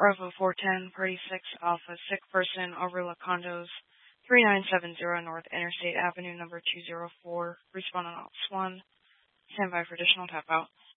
Bravo 410, Party 6 Alpha, sick person, Overlook Condos, 3970 North Interstate Avenue, number 204. Respondent Ops 1. Stand by for additional tap out.